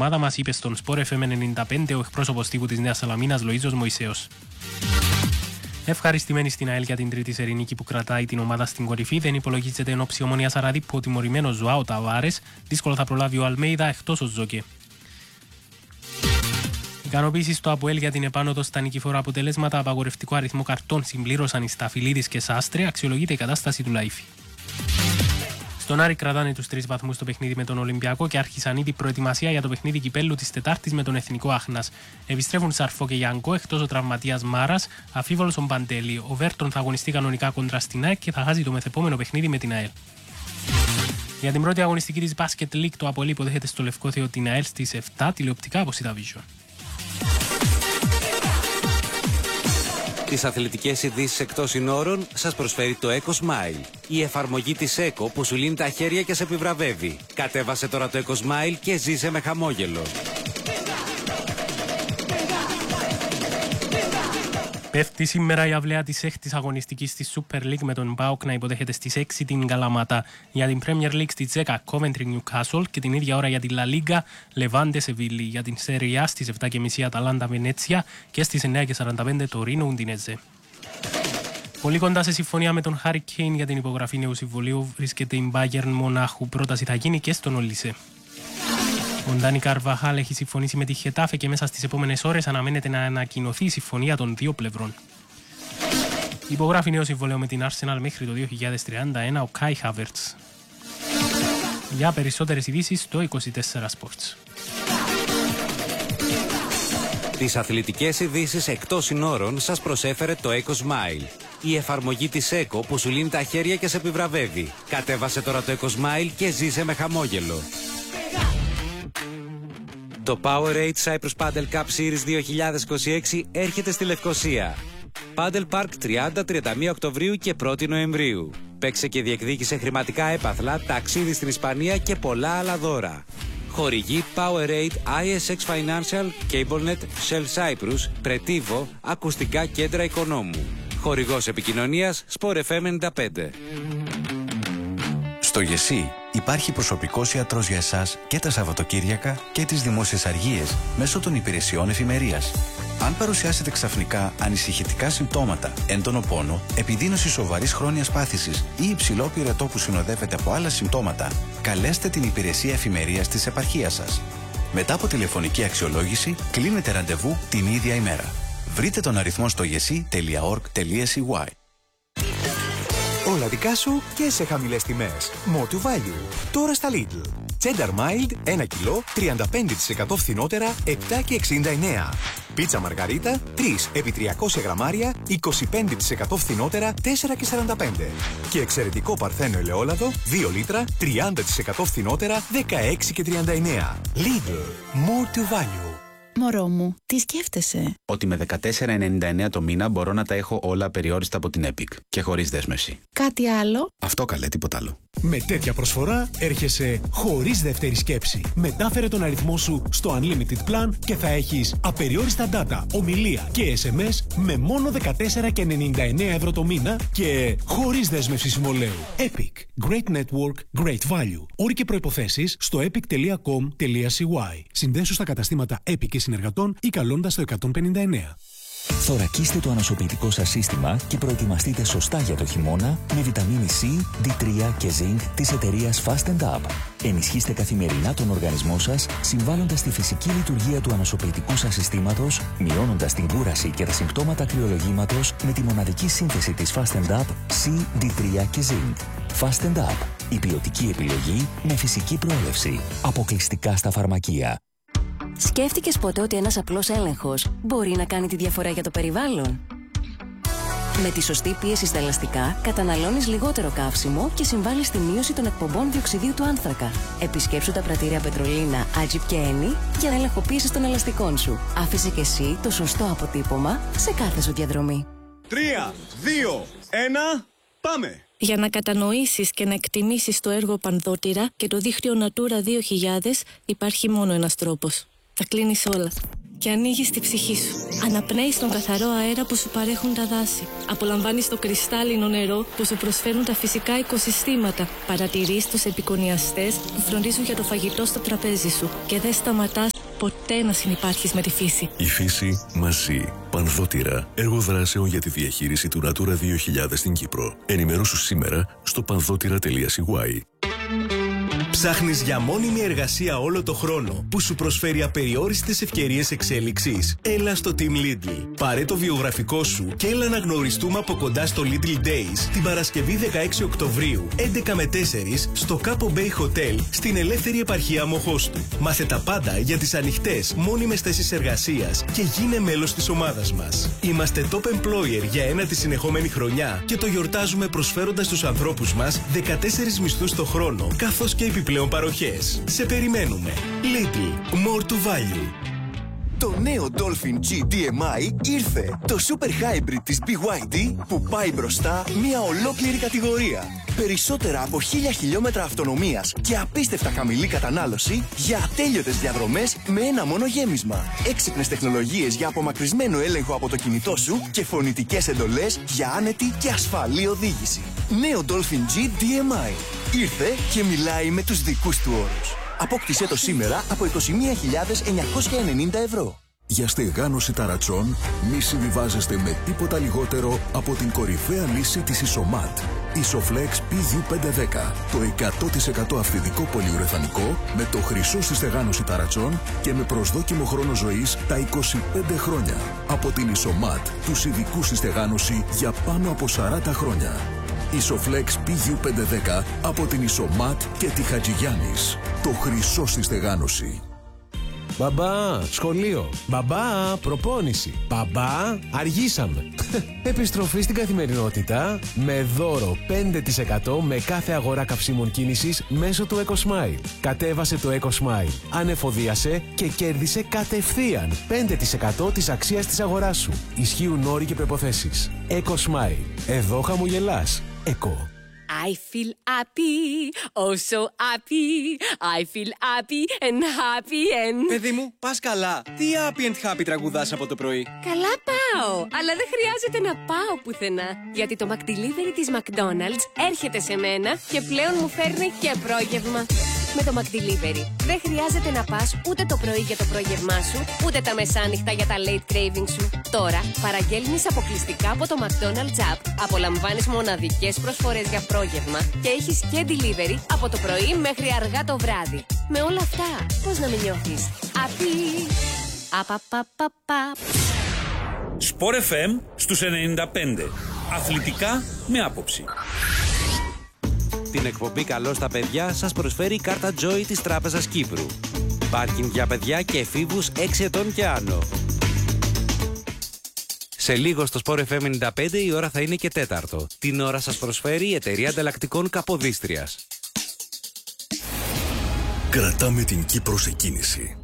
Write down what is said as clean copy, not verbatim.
ομάδα μας, είπε στον Sport FM 95 ο εκπρόσωπος τύπου της Νέας Σαλαμίνας Λοΐζος Μωυσέος. Ευχαριστημένη στην ΑΕΛ για την τρίτη σερή νίκη που κρατάει την ομάδα στην κορυφή, δεν υπολογίζεται εν όψη Ομόνιας Αραδίππου ο τιμωρημένος Ζωάο Ταβάρες. Δύσκολα θα προλάβει ο Αλμέιδα εκτός ο Ζόκε. Ικανοποίηση στο ΑΠΟΕΛ για την επάνωδο στα νικηφόρα αποτελέσματα, απαγορευτικό αριθμό καρτών συμπλήρωσαν οι Σταφυλίδης και Σάστρε, αξιολογείται η κατάσταση του Λαϊφή. Στον Άρη κρατάνε τους 3 βαθμούς στο παιχνίδι με τον Ολυμπιακό και άρχισαν ήδη προετοιμασία για το παιχνίδι κυπέλλου της Τετάρτης με τον Εθνικό Άχνας. Επιστρέφουν Σαρφό και Γιάνκο, εκτός ο τραυματίας Μάρας, αφίβολος ο Μπαντέλη. Ο Βέρτον θα αγωνιστεί κανονικά κόντρα στην ΑΕΚ και θα χάσει το μεθεπόμενο παιχνίδι με την ΑΕΛ. Για την πρώτη αγωνιστική της Basket League, το ΑΠΟΕΛ υποδέχεται στο Λευκό Θεό την ΑΕΛ στις 7 τηλεοπτικά από Cityvision. Τις αθλητικές ειδήσεις εκτός συνόρων σας προσφέρει το Eco Smile. Η εφαρμογή της Eco που σου λύνει τα χέρια και σε επιβραβεύει. Κατέβασε τώρα το Eco Smile και ζήσε με χαμόγελο. Πέφτει σήμερα η αυλαία της 6ης αγωνιστικής της Super League με τον ΠΑΟΚ να υποδέχεται στις 6 την Καλαμάτα. Για την Premier League στη Τζέκα Coventry Newcastle και την ίδια ώρα για την La Liga Levante Sevilla. Για την Serie A στις 7.30 Αταλάντα Βενέτσια και στις 9.45 το Ρίνο Ουντινέζε. Πολύ κοντά σε συμφωνία με τον Harry Kane για την υπογραφή νέου συμβολίου βρίσκεται η Bayern Μονάχου. Πρόταση θα γίνει και στον Ολύσε. Ο Ντάνι Καρβαχάλ έχει συμφωνήσει με τη Χετάφε και μέσα στις επόμενες ώρες αναμένεται να ανακοινωθεί η συμφωνία των δύο πλευρών. Υπογράφει νέο συμβόλαιο με την Arsenal μέχρι το 2031 ο Kai Havertz. Για περισσότερες ειδήσεις στο 24 Sports. Τις αθλητικές ειδήσεις εκτός συνόρων σας προσέφερε το Eco Smile. Η εφαρμογή της Eco που σου λύνει τα χέρια και σε επιβραβεύει. Κατέβασε τώρα το Eco Smile και ζήσε με χαμόγελο. Το Powerade Cyprus Padel Cup Series 2026 έρχεται στη Λευκοσία. Paddle Park 30-31 Οκτωβρίου και 1η Νοεμβρίου. Παίξε και διεκδίκησε χρηματικά έπαθλα, ταξίδι στην Ισπανία και πολλά άλλα δώρα. Χορηγή Powerade, ISX Financial, CableNet, Shell Cyprus, Pretivo, Ακουστικά Κέντρα Οικονόμου. Χορηγός επικοινωνίας Sport FM 95. Στο ΓΕΣΥ υπάρχει προσωπικός ιατρός για εσάς και τα Σαββατοκύριακα και τις δημόσιες αργίες μέσω των υπηρεσιών εφημερίας. Αν παρουσιάσετε ξαφνικά ανησυχητικά συμπτώματα, έντονο πόνο, επιδείνωση σοβαρής χρόνιας πάθησης ή υψηλό πυρετό που συνοδεύεται από άλλα συμπτώματα, καλέστε την υπηρεσία εφημερίας της επαρχίας σας. Μετά από τηλεφωνική αξιολόγηση, κλείνετε ραντεβού την ίδια ημέρα. Βρείτε τον αριθμό στο gesi.org.cy. Όλα δικά σου και σε χαμηλές τιμές. More to value. Τώρα στα Lidl. Cheddar Mild 1 κιλό 35% φθηνότερα 7,69. Πίτσα Μαργαρίτα 3 επί 300 γραμμάρια 25% φθηνότερα 4,45. Και εξαιρετικό Παρθένο ελαιόλαδο 2 λίτρα 30% φθηνότερα 16,39. Lidl. More to value. Μωρό μου, τι σκέφτεσαι? Ότι με 14,99 το μήνα μπορώ να τα έχω όλα περιόριστα από την Epic και χωρίς δέσμευση. Κάτι άλλο? Αυτό καλέ, τίποτα άλλο. Με τέτοια προσφορά έρχεσαι χωρίς δεύτερη σκέψη. Μετάφερε τον αριθμό σου στο Unlimited Plan και θα έχεις απεριόριστα data, ομιλία και SMS με μόνο 14,99 ευρώ το μήνα και χωρίς δέσμευση συμβολαίου. Epic. Great network, great value. Όροι και προϋποθέσεις στο epic.com.cy. Συνδέσου στα καταστήματα Epic και συνεργατών ή καλώντας το 159. Θωρακίστε το ανασωπητικό σας σύστημα και προετοιμαστείτε σωστά για το χειμώνα με βιταμίνη C, D3 και Zinc της εταιρείας Fast & Up. Ενισχύστε καθημερινά τον οργανισμό σας, συμβάλλοντας στη φυσική λειτουργία του ανασωπητικού σας συστήματος, μειώνοντας την κούραση και τα συμπτώματα κρυολογήματος με τη μοναδική σύνθεση της Fast & Up C, D3 και Zinc. Fast & Up. Η ποιοτική επιλογή με φυσική προέλευση. Αποκλειστικά στα φαρμακεία. Σκέφτηκες ποτέ ότι ένας απλός έλεγχος μπορεί να κάνει τη διαφορά για το περιβάλλον? Με τη σωστή πίεση στα ελαστικά καταναλώνεις λιγότερο καύσιμο και συμβάλλεις στη μείωση των εκπομπών διοξιδίου του άνθρακα. Επισκέψου τα πρατήρια Πετρολίνα, Άτζιπ και Ένι για να ελεγχοποιήσεις των ελαστικών σου. Άφησε και εσύ το σωστό αποτύπωμα σε κάθε σου διαδρομή. 3, 2, 1, πάμε! Για να κατανοήσεις και να εκτιμήσεις το έργο Πανδότηρα και το δίκτυο Natura 2000 υπάρχει μόνο ένας τρόπος. Τα κλείνεις όλα και ανοίγεις τη ψυχή σου. Αναπνέεις τον καθαρό αέρα που σου παρέχουν τα δάση. Απολαμβάνεις το κρυστάλλινο νερό που σου προσφέρουν τα φυσικά οικοσυστήματα. Παρατηρείς τους επικονιαστές που φροντίζουν για το φαγητό στο τραπέζι σου και δεν σταματάς ποτέ να συνυπάρχεις με τη φύση. Η φύση μαζί. Πανδότηρα. Έργο δράσεων για τη διαχείριση του Natura 2000 στην Κύπρο. Ενημέρωσου σήμερα στο πανδότηρα.cy. Ψάχνεις για μόνιμη εργασία όλο το χρόνο που σου προσφέρει απεριόριστες ευκαιρίες εξέλιξης? Έλα στο Team Lidl. Πάρε το βιογραφικό σου και έλα να γνωριστούμε από κοντά στο Lidl Days την Παρασκευή 16 Οκτωβρίου 11 με 4 στο Capo Bay Hotel στην ελεύθερη επαρχία Μοχώστου. Μάθε τα πάντα για τις ανοιχτές μόνιμες θέσεις εργασίας και γίνε μέλος της ομάδας μας. Είμαστε top employer για ένατη συνεχόμενη χρονιά και το γιορτάζουμε προσφέροντας στους ανθρώπους μας 14 μισθούς το χρόνο καθώς και επιπλέον παροχές. Σε περιμένουμε. Lidl. More to value. Το νέο Dolphin G DMI ήρθε. Το Super Hybrid της BYD που πάει μπροστά μια ολόκληρη κατηγορία. Περισσότερα από 1000 χιλιόμετρα αυτονομίας και απίστευτα χαμηλή κατανάλωση για ατέλειωτες διαδρομές με ένα μόνο γέμισμα. Έξυπνες τεχνολογίες για απομακρυσμένο έλεγχο από το κινητό σου και φωνητικές εντολές για άνετη και ασφαλή οδήγηση. Νέο Dolphin G DMI. Ήρθε και μιλάει με τους δικούς του όρους. Απόκτησέ το σήμερα από 21.990 ευρώ. Για στεγάνωση ταρατσών μη συμβιβάζεστε με τίποτα λιγότερο από την κορυφαία λύση της Isomat. Isoflex PU510. Το 100% αυθυδικό πολυουρεθανικό με το χρυσό στη στεγάνωση ταρατσών και με προσδόκιμο χρόνο ζωής τα 25 χρόνια. Από την Isomat, τους ειδικούς στη στεγάνωση για πάνω από 40 χρόνια. Isoflex PU510 από την Isomat και τη Χατζηγιάννης. Το χρυσό στη στεγάνωση. Μπαμπά, σχολείο. Μπαμπά, προπόνηση. Μπαμπά, αργήσαμε. Επιστροφή στην καθημερινότητα με δώρο 5% με κάθε αγορά καυσίμων κίνησης μέσω του EcoSmile. Κατέβασε το EcoSmile, ανεφοδίασε και κέρδισε κατευθείαν 5% της αξίας της αγοράς σου. Ισχύουν όροι και προϋποθέσεις. EcoSmile. Εδώ χαμογελάς. Eco. I feel happy, oh so happy. I feel happy and happy and... Παιδί μου, πας καλά. Τι happy and happy τραγουδάς από το πρωί? Καλά πάω, αλλά δεν χρειάζεται να πάω πουθενά. Γιατί το McDelivery της McDonald's έρχεται σε μένα και πλέον μου φέρνει και πρόγευμα. Με το McDelivery δεν χρειάζεται να πας ούτε το πρωί για το πρόγευμά σου, ούτε τα μεσάνυχτα για τα late craving σου. Τώρα παραγγέλνεις αποκλειστικά από το McDonald's App. Απολαμβάνεις μοναδικές προσφορές για πρόγευμα και έχεις και delivery από το πρωί μέχρι αργά το βράδυ. Με όλα αυτά, πώς να μην νιώθεις? Απί! Απαπαπαπαπ. Sport FM στους 95. Αθλητικά με άποψη. Την εκπομπή «Καλό στα παιδιά» σας προσφέρει η κάρτα Joy της Τράπεζας Κύπρου. Πάρκινγκ για παιδιά και εφήβους 6 ετών και άνω. Σε λίγο στο Sport FM 95 η ώρα θα είναι και 4. Την ώρα σας προσφέρει η εταιρεία ανταλλακτικών Καποδίστριας. Κρατάμε την Κύπρο σε κίνηση.